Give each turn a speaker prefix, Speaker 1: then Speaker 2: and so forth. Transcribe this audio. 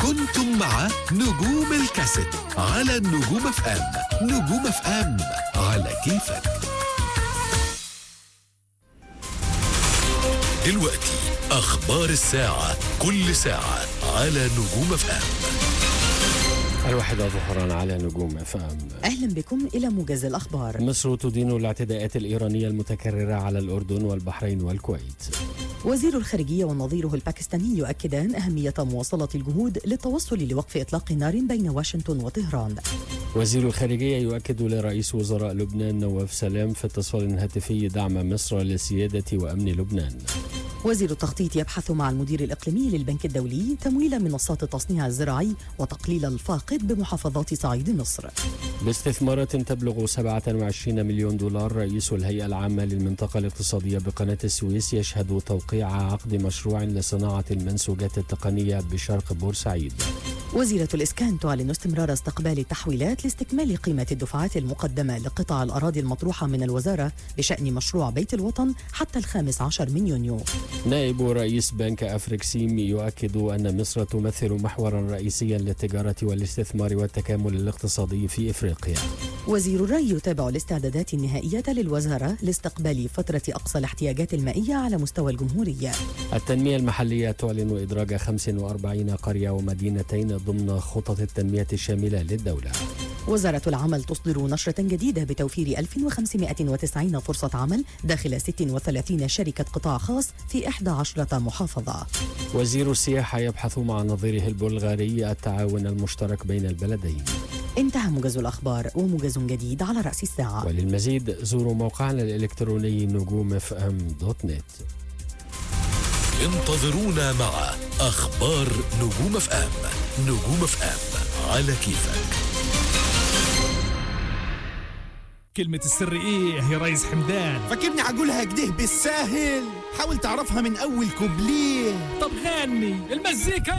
Speaker 1: كنتم مع نجوم الكاسيت على النجوم اف ام. نجوم اف ام على كيفك. دلوقتي أخبار الساعة، كل ساعة على نجوم اف ام.
Speaker 2: 1 ظهرا على نجوم اف ام.
Speaker 3: أهلا بكم إلى موجز الأخبار.
Speaker 2: مصر تدين الاعتداءات الإيرانية المتكررة على الأردن والبحرين والكويت.
Speaker 3: وزير الخارجية ونظيره الباكستاني يؤكدان أهمية مواصلة الجهود للتوصل لوقف إطلاق نار بين واشنطن وطهران.
Speaker 2: وزير الخارجية يؤكد لرئيس وزراء لبنان نواف سلام في اتصال هاتفي دعم مصر لسيادة وأمن لبنان.
Speaker 3: وزير التخطيط يبحث مع المدير الإقليمي للبنك الدولي تمويل منصات التصنيع الزراعي وتقليل الفاقد بمحافظات صعيد مصر.
Speaker 2: باستثمارات تبلغ 27 مليون دولار، رئيس الهيئة العامة للمنطقة الاقتصادية بقناة السويس يشهد توقيع عقد مشروع لصناعة المنسوجات التقنية بشرق بورسعيد.
Speaker 3: وزيرة الإسكان تعلن استمرار استقبال التحويلات لاستكمال قيمة الدفعات المقدمة لقطع الأراضي المطروحة من الوزارة بشأن مشروع بيت الوطن حتى 15 من يونيو.
Speaker 2: نائب رئيس بنك أفريكسيم يؤكد أن مصر تمثل محورا رئيسيا للتجارة والاستثمار والتكامل الاقتصادي في إفريقيا.
Speaker 3: وزير الري يتابع الاستعدادات النهائية للوزارة لاستقبال فترة أقصى الاحتياجات المائية على مستوى الجمهورية.
Speaker 2: التنمية المحلية تعلن إدراج 45 قرية ومدينتين ضمن خطط التنمية الشاملة للدولة.
Speaker 3: وزارة العمل تصدر نشرة جديدة بتوفير 1590 فرصة عمل داخل 36 شركة قطاع خاص في 11 محافظة.
Speaker 2: وزير السياحة يبحث مع نظيره البلغاري التعاون المشترك بين البلدين.
Speaker 3: انتهى موجز الأخبار، وموجز جديد على رأس الساعة.
Speaker 2: وللمزيد زوروا موقعنا الإلكتروني نجومfm.net.
Speaker 1: انتظرونا مع أخبار نجوم اف ام. نجوم اف ام على كيفك.
Speaker 4: كلمة السر ايه يا ريس حمدان؟
Speaker 5: فاكرني عقولها كده بالساهل؟ حاول تعرفها من اول كوبليه.
Speaker 4: طب غني المزيكا.